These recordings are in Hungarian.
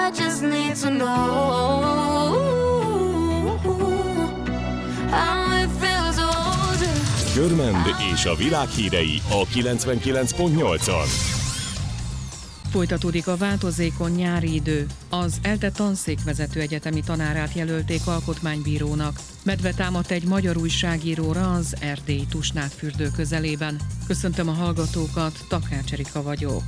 I just need to know how it feels to hold you. Görmend és a világ hírei a 99.8-on. Folytatódik a változékony nyári idő. Az ELTE tanszékvezető egyetemi tanárát jelölték alkotmánybírónak. Medve támadt egy magyar újságíróra az erdélyi Tusnádfürdő közelében. Köszöntöm a hallgatókat, Takács Erika vagyok.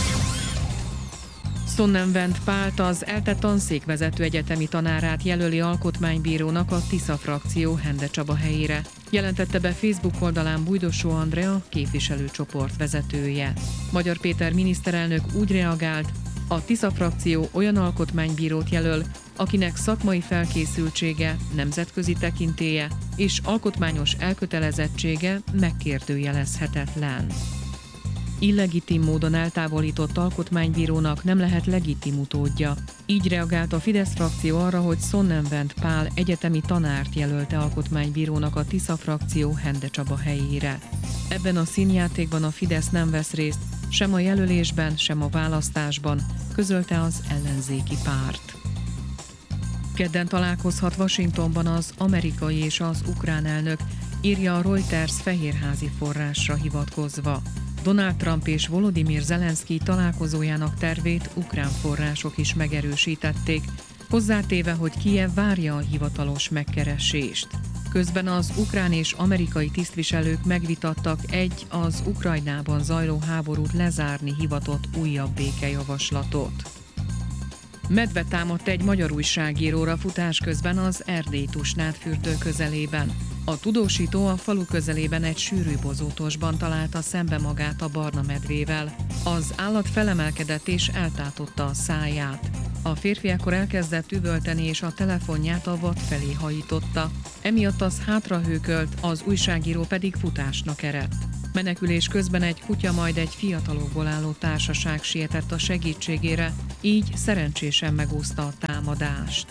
Sonnenwend Pált, az ELTE tanszékvezető egyetemi tanárát jelöli alkotmánybírónak a Tisza frakció Hende Csaba helyére. Jelentette be Facebook oldalán Bújdosó Andrea, képviselőcsoport vezetője. Magyar Péter miniszterelnök úgy reagált, a Tisza frakció olyan alkotmánybírót jelöl, akinek szakmai felkészültsége, nemzetközi tekintélye és alkotmányos elkötelezettsége megkérdőjelezhetetlen. Illegitim módon eltávolított alkotmánybírónak nem lehet legitim utódja. Így reagált a Fidesz frakció arra, hogy Sonnenwend Pál egyetemi tanárt jelölte alkotmánybírónak a Tisza frakció Hende Csaba helyére. Ebben a színjátékban a Fidesz nem vesz részt, sem a jelölésben, sem a választásban, közölte az ellenzéki párt. Kedden találkozhat Washingtonban az amerikai és az ukrán elnök, írja a Reuters fehérházi forrásra hivatkozva. Donald Trump és Volodymyr Zelenszky találkozójának tervét ukrán források is megerősítették, hozzátéve, hogy Kijev várja a hivatalos megkeresést. Közben az ukrán és amerikai tisztviselők megvitattak egy az Ukrajnában zajló háborút lezárni hivatott újabb békejavaslatot. Medve támadt egy magyar újságíróra futás közben az erdélyi Tusnádfürdő közelében. A tudósító a falu közelében egy sűrű bozótosban találta szembe magát a barna medvével. Az állat felemelkedett és eltátotta a száját. A férfi ekkor elkezdett üvölteni és a telefonját a vad felé hajította. Emiatt az hátrahőkölt, az újságíró pedig futásnak eredt. Menekülés közben egy kutya, majd egy fiatalokból álló társaság sietett a segítségére, így szerencsésen megúszta a támadást.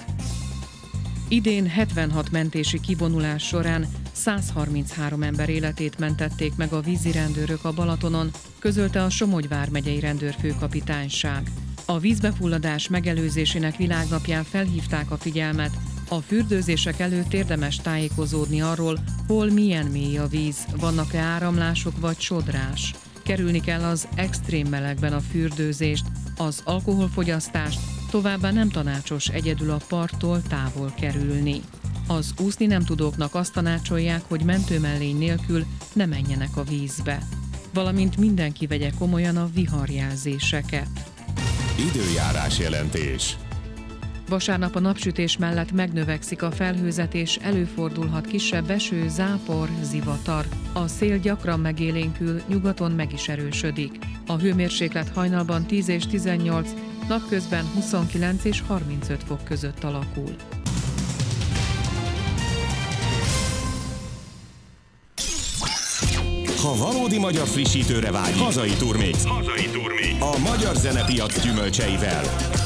Idén 76 mentési kivonulás során 133 ember életét mentették meg a vízirendőrök a Balatonon, közölte a Somogy vármegyei rendőrfőkapitányság. A vízbefulladás megelőzésének világnapján felhívták a figyelmet, a fürdőzések előtt érdemes tájékozódni arról, hol milyen mély a víz, vannak-e áramlások vagy sodrás. Kerülni kell az extrém melegben a fürdőzést, az alkoholfogyasztást, továbbá nem tanácsos egyedül a parttól távol kerülni. Az úszni nem tudóknak azt tanácsolják, hogy mentőmellény nélkül ne menjenek a vízbe. Valamint mindenki vegye komolyan a viharjelzéseket. Időjárás jelentés. Vasárnap a napsütés mellett megnövekszik a felhőzet és előfordulhat kisebb eső, zápor, zivatar. A szél gyakran megélénkül, nyugaton meg is erősödik. A hőmérséklet hajnalban 10 és 18, napközben 29 és 35 fok között alakul. Ha valódi magyar frissítőre vágy, hazai turmix. A magyar zenepiac gyümölcseivel.